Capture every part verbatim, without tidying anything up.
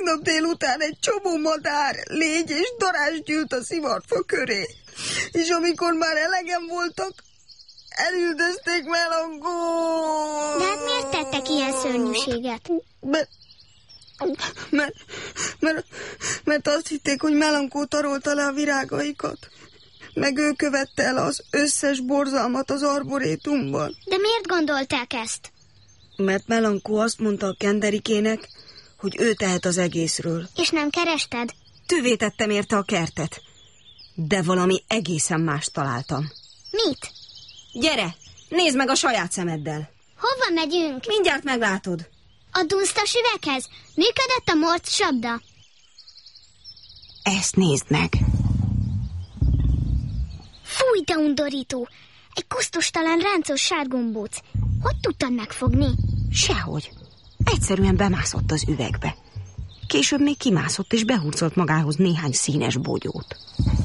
Tegnap délután egy csomó madár, légy és darázs gyűlt a szivarfa köré. És amikor már elegem voltak, elüldözték Melankót. De hát miért tettek ilyen szörnyűséget? Mert, mert, mert, mert azt hitték, hogy Melankó tarolta le a virágaikat. Meg ő követte el az összes borzalmat az arborétumban. De miért gondolták ezt? Mert Melankó azt mondta a Kenderikének, hogy ő tehet az egészről. És nem kerested? Tüvé tettem érte a kertet. De valami egészen mást találtam. Mit? Gyere, nézd meg a saját szemeddel. Hova megyünk? Mindjárt meglátod. A dunsztas üveghez? Működött a morc sabda? Ezt nézd meg. Fúj, de undorító! Egy kusztustalan ráncos sárgombóc. Hogy tudtad megfogni? Sehogy. Egyszerűen bemászott az üvegbe. Később még kimászott és behurcolt magához néhány színes bogyót.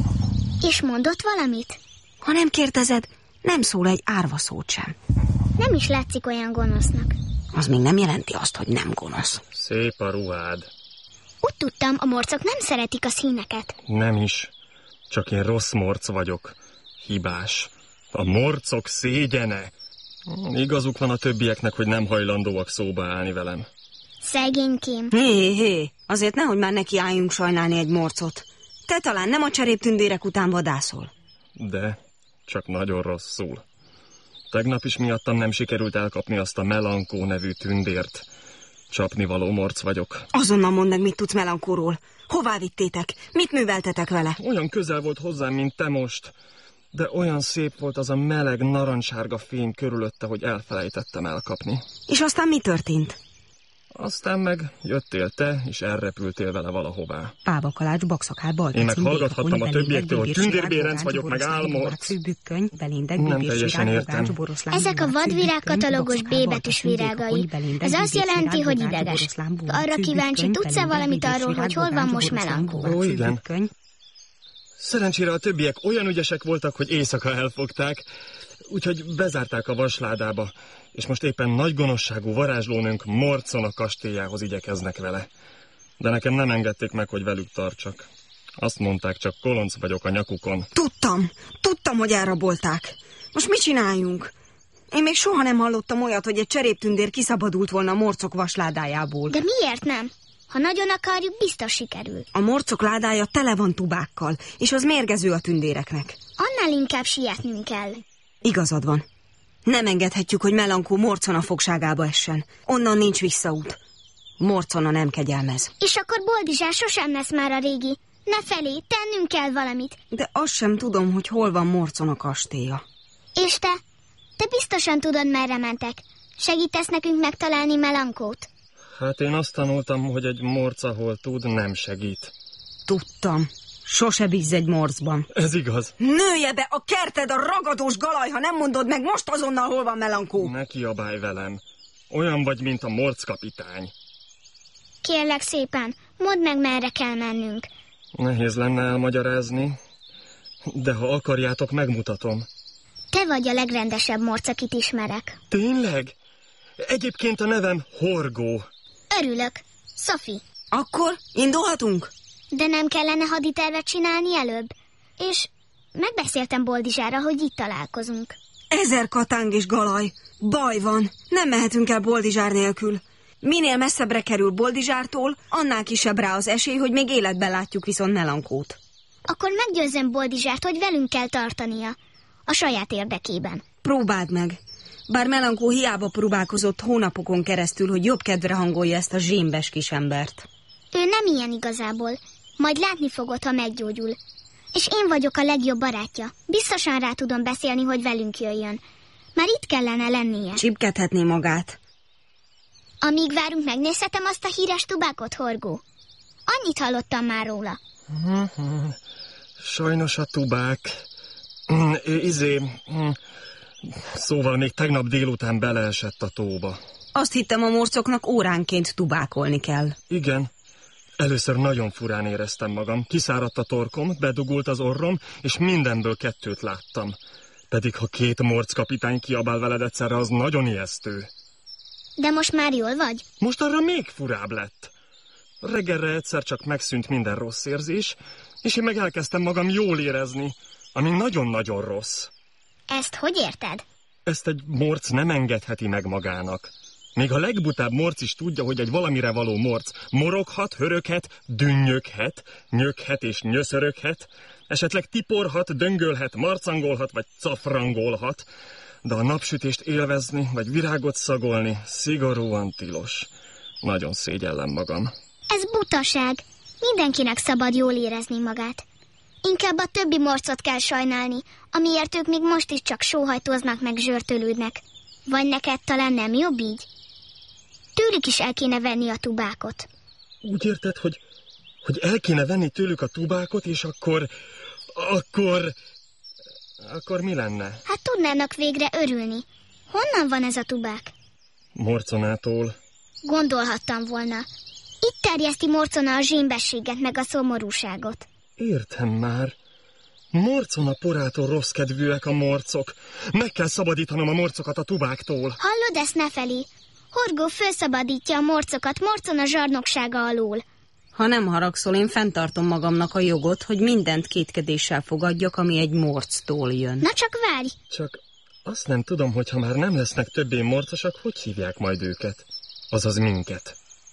És mondott valamit? Ha nem kérdezed, nem szól egy árva szót sem. Nem is látszik olyan gonosznak. Az még nem jelenti azt, hogy nem gonosz. Szép a ruhád. Úgy tudtam, a morcok nem szeretik a színeket. Nem is. Csak én rossz morc vagyok. Hibás. A morcok szégyene. Igazuk van a többieknek, hogy nem hajlandóak szóba állni velem. Szegénykém. Hé, hé, azért nehogy már neki álljunk sajnálni egy morcot. Te talán nem a cseréptündérek után vadászol. De csak nagyon rosszul. Tegnap is miattam nem sikerült elkapni azt a Melankó nevű tündért. Csapnivaló morc vagyok. Azonnal mondd meg, mit tudsz Melankóról. Hová vittétek? Mit műveltetek vele? Olyan közel volt hozzám, mint te most. De olyan szép volt az a meleg, narancssárga fény körülötte, hogy elfelejtettem elkapni. És aztán mi történt? Aztán meg jöttél te, és elrepültél vele valahová. Páva Kalács, Bakszakál, Baltacin, Én meg hallgathattam a többiektől, hogy tündérbérenc vagyok, meg álmorc. Nem teljesen értem. Ezek a vadvirág katalógus B betűs virágai. Ez azt jelenti, hogy ideges. Arra kíváncsi, tudsz-e valamit arról, hogy hol van most Melankó? Ó, igen. Szerencsére a többiek olyan ügyesek voltak, hogy éjszaka elfogták, úgyhogy bezárták a vasládába, és most éppen nagy gonoszságú varázslónőnk Morcon a kastélyához igyekeznek vele. De nekem nem engedték meg, hogy velük tartsak. Azt mondták, csak kolonc vagyok a nyakukon. Tudtam, tudtam, hogy elrabolták. Most mit csináljunk? Én még soha nem hallottam olyat, hogy egy cseréptündér kiszabadult volna a morcok vasládájából. De miért nem? Ha nagyon akarjuk, biztos sikerül. A morcok ládája tele van tubákkal, és az mérgező a tündéreknek. Annál inkább sietnünk kell. Igazad van. Nem engedhetjük, hogy Melankó Morcon a fogságába essen. Onnan nincs visszaút. Morcona nem kegyelmez. És akkor Boldizsár sosem lesz már a régi. Ne felé, tennünk kell valamit. De azt sem tudom, hogy hol van Morcon a kastélya. És te? Te biztosan tudod, merre mentek. Segítesz nekünk megtalálni Melankót? Hát én azt tanultam, hogy egy morc, ahol tud, nem segít. Tudtam. Sose bízz egy morcban. Ez igaz. Nője be a kerted, a ragadós galaj, ha nem mondod meg most azonnal, hol van Melankó. Ne kiabálj velem. Olyan vagy, mint a morckapitány. Kérlek szépen, mondd meg, merre kell mennünk. Nehéz lenne elmagyarázni, de ha akarjátok, megmutatom. Te vagy a legrendesebb morc, akit ismerek. Tényleg? Egyébként a nevem Horgó. Örülök. Sophie. Akkor indulhatunk? De nem kellene haditervet csinálni előbb? És megbeszéltem Boldizsárra, hogy itt találkozunk. Ezer katáng és galaj. Baj van. Nem mehetünk el Boldizsár nélkül. Minél messzebbre kerül Boldizsártól, annál kisebb rá az esély, hogy még életben látjuk viszont Melankót. Akkor meggyőzzem Boldizsárt, hogy velünk kell tartania. A saját érdekében. Próbáld meg. Bár Melankó hiába próbálkozott hónapokon keresztül, hogy jobb kedvre hangolja ezt a zsémbes kisembert. Ő nem ilyen igazából. Majd látni fogod, ha meggyógyul. És én vagyok a legjobb barátja. Biztosan rá tudom beszélni, hogy velünk jöjjön. Már itt kellene lennie. Csipkedhetné magát. Amíg várunk, megnézhetem azt a híres tubákot, Horgó? Annyit hallottam már róla. Sajnos a tubák. Izé... Szóval még tegnap délután beleesett a tóba. Azt hittem, a morcoknak óránként tubákolni kell. Igen. Először nagyon furán éreztem magam. Kiszáradt a torkom, bedugult az orrom, és mindenből kettőt láttam. Pedig ha két morckapitány kiabál veled egyszerre, az nagyon ijesztő. De most már jól vagy? Most arra még furább lett. Reggelre egyszer csak megszűnt minden rossz érzés, és én meg elkezdtem magam jól érezni, ami nagyon-nagyon rossz. Ezt hogy érted? Ezt egy morc nem engedheti meg magának. Még a legbutább morc is tudja, hogy egy valamire való morc moroghat, höröghet, dünnyöghet, nyöghet és nyöszöröghet, esetleg tiporhat, döngölhet, marcangolhat vagy cafrangolhat, de a napsütést élvezni vagy virágot szagolni szigorúan tilos. Nagyon szégyellem magam. Ez butaság. Mindenkinek szabad jól érezni magát. Inkább a többi morcot kell sajnálni, amiért ők még most is csak sóhajtóznak meg zsörtölődnek. Vagy neked talán nem jobb így? Tőlük is el kéne venni a tubákot. Úgy érted, hogy, hogy el kéne venni tőlük a tubákot, és akkor... akkor... akkor mi lenne? Hát tudnának végre örülni. Honnan van ez a tubák? Morconától. Gondolhattam volna. Itt terjeszti Morcona a zsémbességet meg a szomorúságot. Értem már. Morcona porától rossz kedvűek a morcok. Meg kell szabadítanom a morcokat a tubáktól. Hallod ezt nefelé? Horgó felszabadítja a morcokat Morcona zsarnoksága alól. Ha nem haragszol, én fenntartom magamnak a jogot, hogy mindent kétkedéssel fogadjak, ami egy morctól jön. Na csak várj! Csak azt nem tudom, hogy ha már nem lesznek többé morcosak, hogy hívják majd őket? Azaz minket.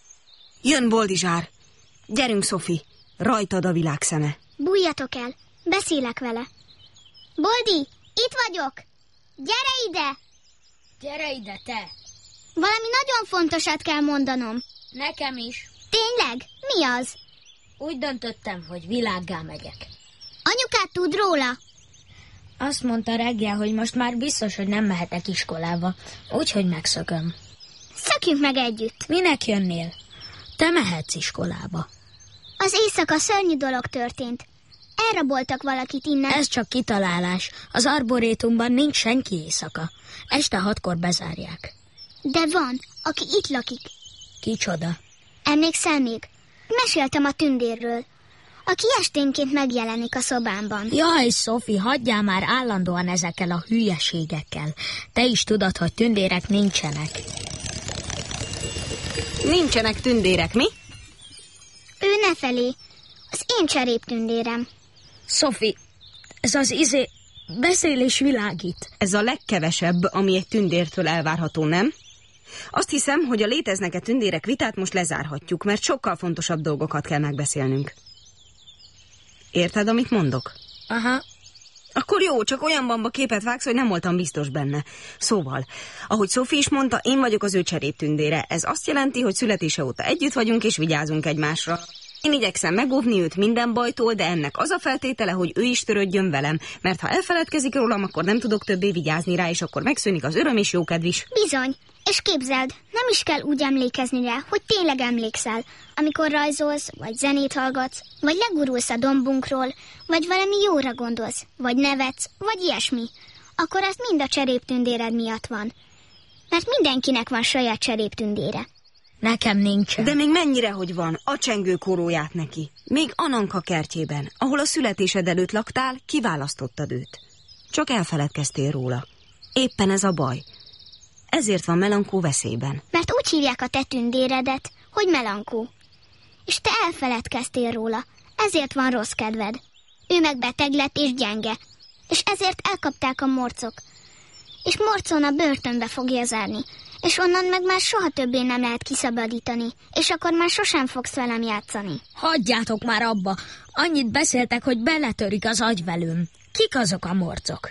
Jön Boldizsár! Gyerünk, Szofi! Rajtad a világ szeme. Bújjatok el! Beszélek vele. Boldi, itt vagyok! Gyere ide! Gyere ide, te! Valami nagyon fontosat kell mondanom. Nekem is. Tényleg? Mi az? Úgy döntöttem, hogy világgá megyek. Anyukát tud róla? Azt mondta reggel, hogy most már biztos, hogy nem mehetek iskolába, úgyhogy megszököm. Szökjünk meg együtt. Minek jönnél? Te mehetsz iskolába. Az éjszaka szörnyű dolog történt. Elraboltak valakit innen. Ez csak kitalálás. Az arborétumban nincs senki éjszaka. Este hatkor bezárják. De van, aki itt lakik. Kicsoda? Emlékszel még? Meséltem a tündérről, aki esténként megjelenik a szobámban. Jaj, Szofi, hagyjál már állandóan ezekkel a hülyeségekkel. Te is tudod, hogy tündérek nincsenek. Nincsenek tündérek, mi? Ő nefelé. Az én cseréptündérem. Szofi, ez az izé beszél és világít. Ez a legkevesebb, ami egy tündértől elvárható, nem? Azt hiszem, hogy a léteznek-e tündérek vitát most lezárhatjuk, mert sokkal fontosabb dolgokat kell megbeszélnünk. Érted, amit mondok? Aha. Akkor jó, csak olyan bamba képet vágsz, hogy nem voltam biztos benne. Szóval, ahogy Szofi is mondta, én vagyok az ő cseréptündére. Ez azt jelenti, hogy születése óta együtt vagyunk és vigyázunk egymásra. Én igyekszem megóvni őt minden bajtól, de ennek az a feltétele, hogy ő is törődjön velem, mert ha elfeledkezik rólam, akkor nem tudok többé vigyázni rá, és akkor megszűnik az öröm és jókedv is. Bizony, és képzeld, nem is kell úgy emlékezni rá, hogy tényleg emlékszel, amikor rajzolsz, vagy zenét hallgatsz, vagy legurulsz a dombunkról, vagy valami jóra gondolsz, vagy nevetsz, vagy ilyesmi, akkor az mind a cseréptündéred miatt van. Mert mindenkinek van saját cseréptündére. Nekem nincsen. De még mennyire, hogy van, a csengő kóróját neki. Még Ananka kertjében, ahol a születésed előtt laktál, kiválasztottad őt. Csak elfeledkeztél róla. Éppen ez a baj. Ezért van Melankó veszélyben. Mert úgy hívják a te tündéredet, hogy Melankó. És te elfeledkeztél róla, ezért van rossz kedved. Ő meg beteg lett és gyenge. És ezért elkapták a morcok. És Morcona börtönbe fogja zárni. És onnan meg már soha többé nem lehet kiszabadítani. És akkor már sosem fogsz velem játszani. Hagyjátok már abba. Annyit beszéltek, hogy beletörik az agyvelőm. Kik azok a morcok?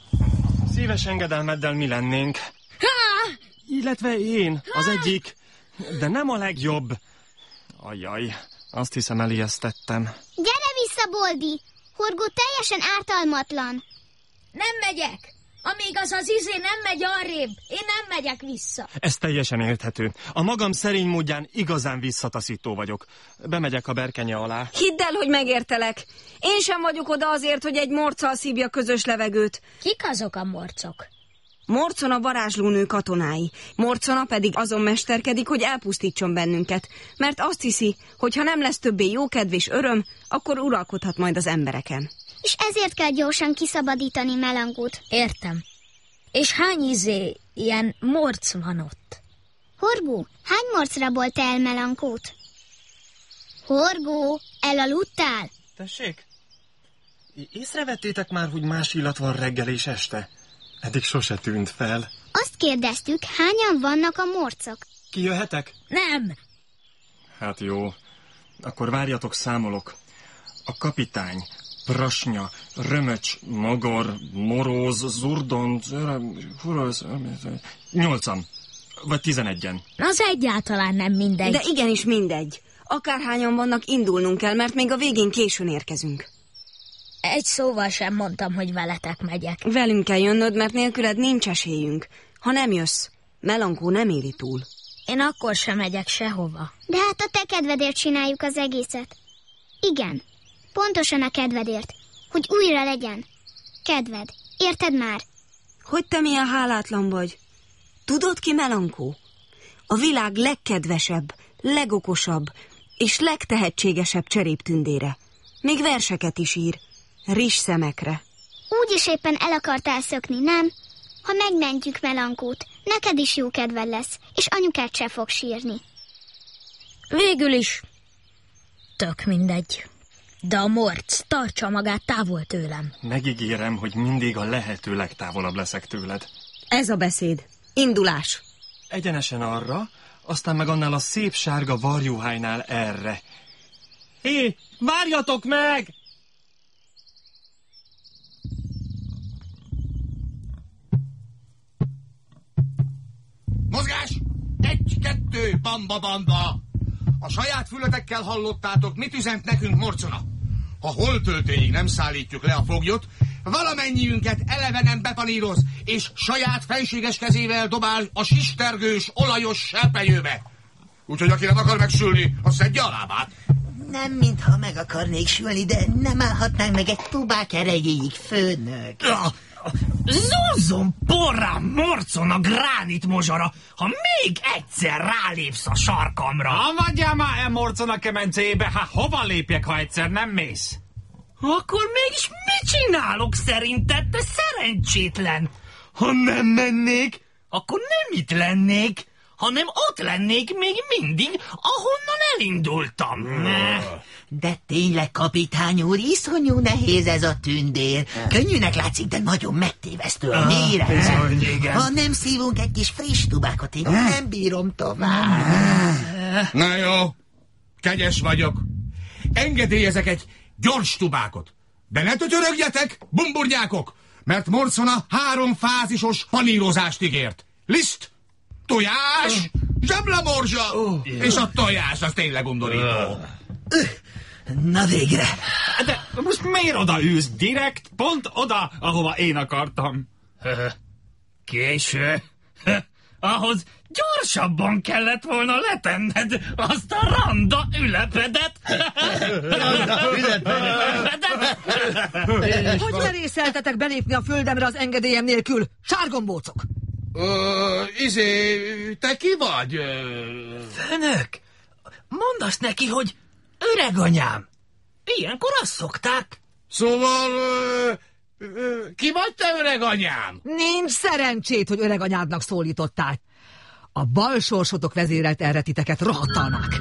Szíves engedelmeddel mi lennénk. Há! Illetve én, az egyik, de nem a legjobb. Ajjaj, azt hiszem elijesztettem. Gyere vissza, Boldi! Horgó teljesen ártalmatlan. Nem megyek! Amíg az az izé nem megy arrébb, én nem megyek vissza. Ez teljesen érthető. A magam szerény módján igazán visszataszító vagyok. Bemegyek a berkenye alá. Hidd el, hogy megértelek. Én sem vagyok oda azért, hogy egy morccal szívja közös levegőt. Kik azok a morcok? Morcona varázslónő katonái. Morcona pedig azon mesterkedik, hogy elpusztítson bennünket. Mert azt hiszi, hogy ha nem lesz többé jókedv és öröm, akkor uralkodhat majd az embereken. És ezért kell gyorsan kiszabadítani Melankót. Értem. És hány izé, ilyen morc van ott? Horgó, hány morc rabolta el Melankót? Horgó, elaludtál? Tessék? Észrevettétek már, hogy más illat van reggel és este? Eddig sose tűnt fel. Azt kérdeztük, hányan vannak a morcok? Kijöhetek? Nem! Hát jó. Akkor várjatok, számolok. A kapitány, Prasnya, Römöcs, Magor, Moróz, Zurdon, Furoz, nyolcan. Vagy tizenegyen. Az egyáltalán nem mindegy. De igenis mindegy. Akárhányan vannak, indulnunk kell, mert még a végén későn érkezünk. Egy szóval sem mondtam, hogy veletek megyek. Velünk kell jönnöd, mert nélküled nincs esélyünk. Ha nem jössz, Melankó nem éli túl. Én akkor sem megyek sehova. De hát a te kedvedért csináljuk az egészet. Igen, pontosan a kedvedért, hogy újra legyen kedved. Érted már? Hogy te milyen hálátlan vagy? Tudod ki Melankó? A világ legkedvesebb, legokosabb és legtehetségesebb cseréptündére. Még verseket is ír, rizsszemekre. Úgyis éppen el akartál szökni, nem? Ha megmentjük Melankót, neked is jó kedved lesz, és anyukát se fog sírni. Végül is tök mindegy. De a morc tartsa magát távol tőlem. Megígérem, hogy mindig a lehető legtávolabb leszek tőled. Ez a beszéd. Indulás. Egyenesen arra, aztán meg annál a szép sárga varjuhánynál erre. Hé, várjatok meg! Mozgás! Egy, kettő, bamba, bamba! A saját fületekkel hallottátok, mit üzent nekünk Morcona. Ha holtöltőig nem szállítjuk le a foglyot, valamennyiünket elevenen bepaníroz, és saját fenséges kezével dobál a sistergős, olajos serpenyőbe. Úgyhogy aki nem akar megsülni, az szedje a lábát. Nem mintha meg akarnék sülni, de nem állhatnánk meg egy tubák erejéig, főnök. Zúzzon porrá, Morcona, gránit mozsara, ha még egyszer rálépsz a sarkamra. Avadjál már el Morcona kemencébe, hát hova lépjek, ha egyszer nem mész? Akkor mégis mit csinálok szerinted, te szerencsétlen? Ha nem mennék, akkor nem itt lennék, hanem ott lennék még mindig, ahonnan elindultam. De tényleg, kapitány úr, iszonyú nehéz ez a tündér. Könnyűnek látszik, de nagyon megtévesztő a méret. Ha nem szívunk egy kis friss tubákot, én nem bírom tovább. Na jó, kegyes vagyok. Engedélyezek egy gyors tubákot. De ne tötyörögjetek, bumburnyákok, mert Morcona háromfázisos panírozást ígért. Liszt, tojás, zseblamorzsa, és a tojás az tényleg undorító. Na végre. De most miért oda ülsz? Direkt, pont oda, ahova én akartam. Késő. Ahhoz gyorsabban kellett volna letenned azt a randa ülepedet. Hogy merészeltetek belépni a földemre az engedélyem nélkül? Sárgombócok! Ö, izé, te ki vagy? Főnök, mondd azt neki, hogy öreganyám. Ilyenkor azt szokták. Szóval, ö, ö, ki vagy te, öreganyám? Nincs szerencsét, hogy öreganyádnak szólítottál. A bal sorsotok vezérelt erre titeket, rohadtalmák.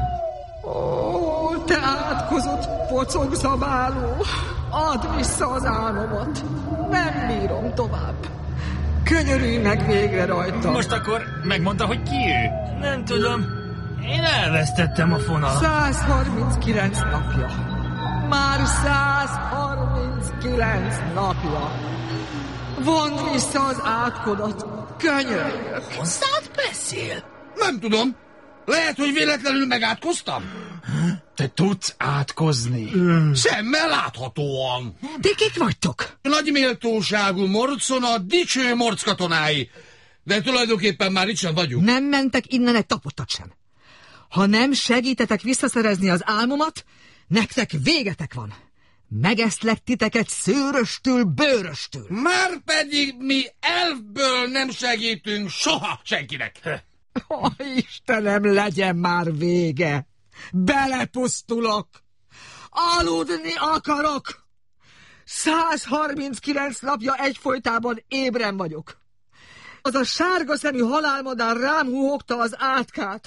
Ó, te átkozott pocogzabáló, add vissza az álmomat. Nem bírom tovább. Könyörülj meg végre rajta. Most akkor megmondta, hogy ki ő? Nem tudom. Én elvesztettem a fonalat. száz harminckilenc napja. Már száz harminckilenc napja. Vond vissza az átkodat. Könyörgök. Hozzád beszél? Nem tudom. Lehet, hogy véletlenül megátkoztam? Te tudsz átkozni? Szemmel láthatóan. Ti kik vagytok? Nagy méltóságú Morcona, dicső morc katonái. De tulajdonképpen már itt sem vagyunk. Nem mentek innen egy tapottat sem. Ha nem segítetek visszaszerezni az álmomat, nektek végetek van. Megeszlek titeket szőröstül, bőröstül. Márpedig mi elfből nem segítünk soha senkinek. Ó, Istenem, legyen már vége. Belepusztulok. Aludni akarok. száz harminckilenc napja egyfolytában ébren vagyok. Az a sárga szemű halálmadár rám húgta az átkát.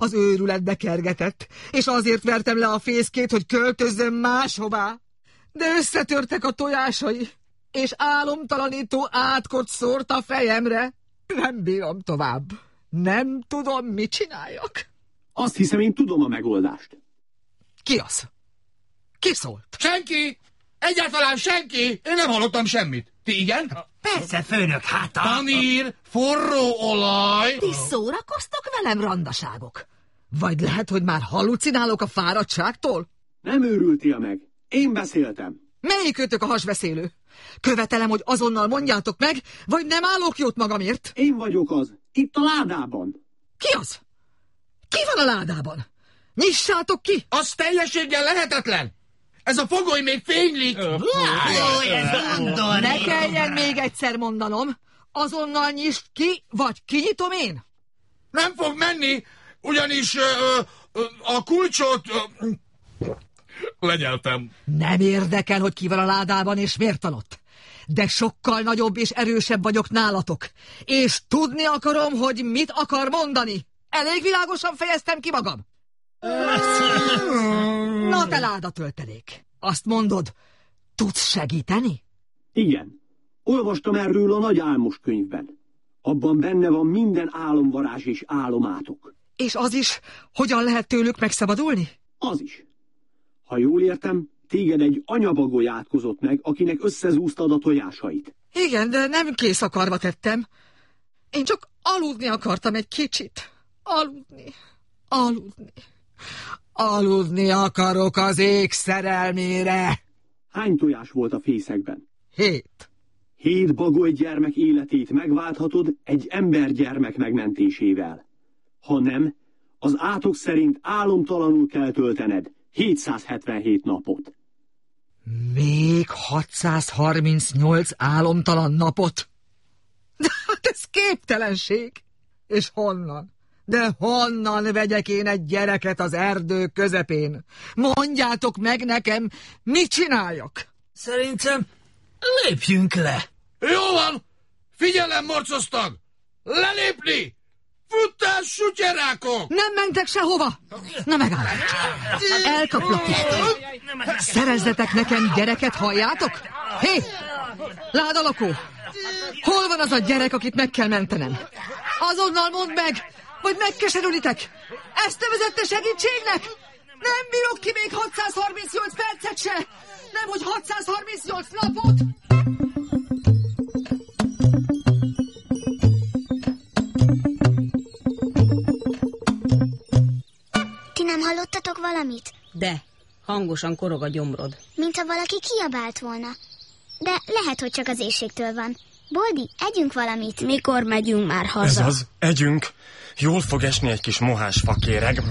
Az őrületbe kergetett, és azért vertem le a fészkét, hogy költözzön máshová. De összetörtek a tojásai, és álomtalanító átkot szórt a fejemre. Nem bírom tovább. Nem tudom, mit csináljak. Azt hiszem, én tudom a megoldást. Ki az? Ki szólt? Senki! Egyáltalán senki! Én nem hallottam semmit. Ti igen? Persze, főnök, hát a... Tanír, forró olaj... Ti szórakoztok velem, randaságok? Vagy lehet, hogy már hallucinálok a fáradtságtól? Nem őrültél meg. Én beszéltem. Melyikőtök a hasbeszélő? Követelem, hogy azonnal mondjátok meg, vagy nem állok jót magamért? Én vagyok az. Itt a ládában. Ki az? Ki van a ládában? Nyissátok ki! Az teljességgel lehetetlen! Ez a fogoly még fénylik! Ne kelljen még egyszer mondanom. Azonnal nyisd ki, vagy kinyitom én? Nem fog menni, ugyanis ö, ö, a kulcsot ö, lenyeltem. Nem érdekel, hogy ki van a ládában és miért tanott. De sokkal nagyobb és erősebb vagyok nálatok. És tudni akarom, hogy mit akar mondani. Elég világosan fejeztem ki magam? Na te ládatöltelék. Azt mondod, tudsz segíteni? Igen. Olvastam erről a nagy álmos könyvben. Abban benne van minden álomvarázs és álomátok. És az is, hogyan lehet tőlük megszabadulni? Az is. Ha jól értem, téged egy anyabagoly átkozott meg, akinek összezúztad a tojásait. Igen, de nem kész akarva tettem. Én csak aludni akartam egy kicsit. Aludni. Aludni. Aludni akarok az ég szerelmére. Hány tojás volt a fészekben? Hét. Hét bagoly gyermek életét megválthatod egy embergyermek megmentésével. Ha nem, az átok szerint álomtalanul kell töltened hétszázhetvenhét napot. Még hatszázharmincnyolc álomtalan napot? De hát ez képtelenség. És honnan? De honnan vegyek én egy gyereket az erdő közepén? Mondjátok meg nekem, mit csináljak? Szerintem lépjünk le. Jó van! Figyelem, morcosztag! Lelépni! Futtás, sutyerákok! Nem mentek sehova! Na megáll! Elkaplak titeket! Szerezzetek nekem gyereket, halljátok? Hé! Ládalakó! Hol van az a gyerek, akit meg kell mentenem? Azonnal mondd meg, vagy megkeserülitek! Ezt nevezette segítségnek? Nem bírok ki még hatszázharmincnyolc percet se! Nemhogy hatszázharmincnyolc napot! Ti nem hallottatok valamit? De, hangosan korog a gyomrod. Mintha valaki kiabált volna. De lehet, hogy csak az éhségtől van. Boldi, együnk valamit. Mikor megyünk már haza? Ez az, együnk. Jól fog esni egy kis mohás fakéreg.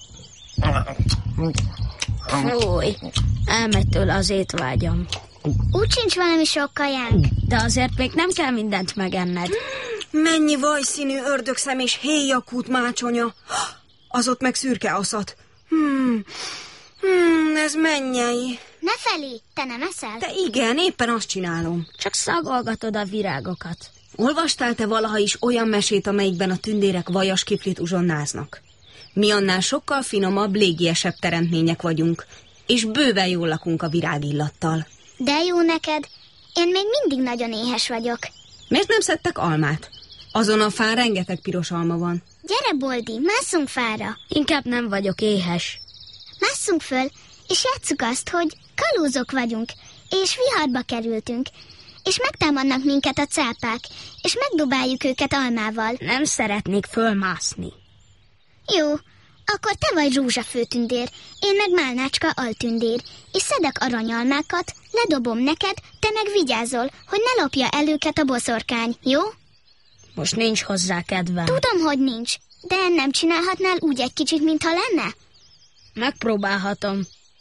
Fúj, elmegy tőle az étvágyam. Úgy sincs valami sok kajánk. De azért még nem kell mindent megenned. Mennyi vajszínű ördögszem és héjakút mácsonya. Az ott meg szürke aszat. Hmm. Hmm, ez mennyei. Ne felé, te nem eszel? De igen, éppen azt csinálom. Csak szagolgatod a virágokat. Olvastál te valaha is olyan mesét, amelyikben a tündérek vajas kiflit uzsonnáznak? Mi annál sokkal finomabb, légiesebb teremtmények vagyunk, és bőven jól lakunk a virágillattal. De jó neked. Én még mindig nagyon éhes vagyok. Miért nem szedtek almát? Azon a fán rengeteg piros alma van. Gyere, Boldi, másszunk fára. Inkább nem vagyok éhes. Másszunk föl, és játsszuk azt, hogy kalózok vagyunk, és viharba kerültünk, és megtámadnak minket a cápák, és megdobáljuk őket almával. Nem szeretnék fölmászni. Jó, akkor te vagy rózsafőtündér, én meg málnácska altündér, és szedek aranyalmákat, ledobom neked, te meg vigyázol, hogy ne lopja el őket a boszorkány, jó? Most nincs hozzá kedvem. Tudom, hogy nincs, de nem csinálhatnál úgy egy kicsit, mintha lenne? Megpróbálhatom.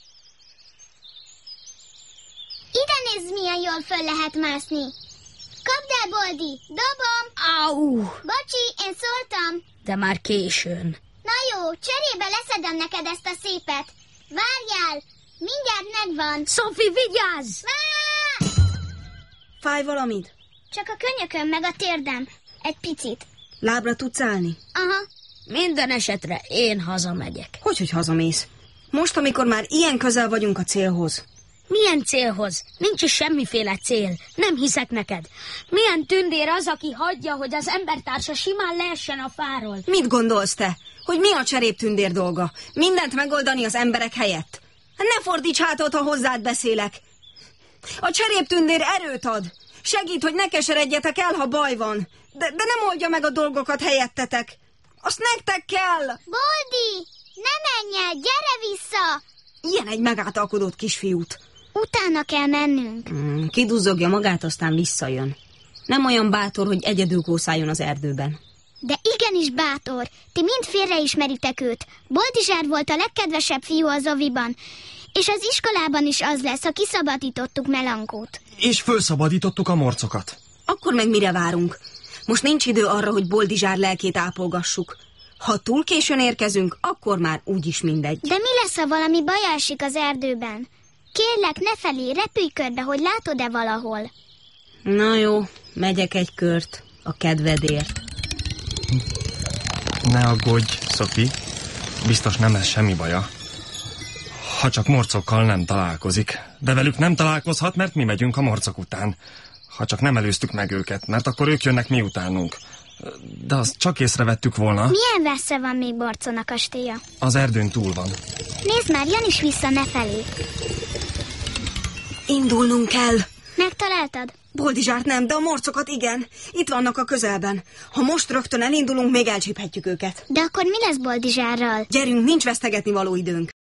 Ide nézd, milyen jól föl lehet mászni. Kapd el, Boldi, dobom. Au! Bocsi, én szóltam. De már későn. Na jó, cserébe leszedem neked ezt a szépet. Várjál, mindjárt megvan. Sophie, vigyázz! Vá! Fáj valamit? Csak a könyököm meg a térdem. Egy picit. Lábra tudsz állni? Aha. Minden esetre én hazamegyek. Hogy, hogy hazamész? Most, amikor már ilyen közel vagyunk a célhoz. Milyen célhoz? Nincs is semmiféle cél. Nem hiszek neked. Milyen tündér az, aki hagyja, hogy az embertársa simán leessen a fáról? Mit gondolsz te? Hogy mi a cseréptündér dolga? Mindent megoldani az emberek helyett? Ne fordíts hátat, ha hozzád beszélek. A cseréptündér erőt ad. Segít, hogy ne keseredjetek el, ha baj van. De, de nem oldja meg a dolgokat helyettetek. Azt nektek kell. Boldi, ne menj el, gyere vissza! Ilyen egy megáltalkodott kisfiút. Utána kell mennünk. Hmm, kiduzzogja magát, aztán visszajön. Nem olyan bátor, hogy egyedül kószáljon az erdőben. De igenis bátor. Ti mind félreismeritek őt. Boldizsár volt a legkedvesebb fiú az oviban. És az iskolában is az lesz, ha kiszabadítottuk Melankót. És fölszabadítottuk a morcokat. Akkor meg mire várunk? Most nincs idő arra, hogy Boldizsár lelkét ápolgassuk. Ha túl későn érkezünk, akkor már úgyis mindegy. De mi lesz, ha valami baj esik az erdőben? Kérlek, ne felé, repülj körbe, hogy látod-e valahol. Na jó, megyek egy kört a kedvedért. Ne aggódj, Sophie. Biztos nem lesz semmi baja. Ha csak morcokkal nem találkozik. De velük nem találkozhat, mert mi megyünk a morcok után. Ha csak nem előztük meg őket, mert akkor ők jönnek mi utánunk. De azt csak észrevettük volna. Milyen messze van még Borcon a kastélya? Az erdőn túl van. Nézd már, jön is vissza ne felé. Indulnunk kell. Megtaláltad? Boldizsárt nem, de a morcokat igen. Itt vannak a közelben. Ha most rögtön elindulunk, még elcsíphetjük őket. De akkor mi lesz Boldizsárral? Gyerünk, nincs vesztegetni való időnk.